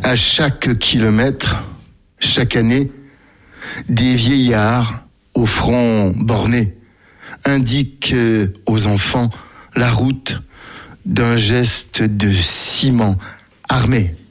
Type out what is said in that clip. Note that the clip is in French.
À chaque kilomètre, chaque année, des vieillards au front borné indiquent aux enfants la route d'un geste de ciment armé.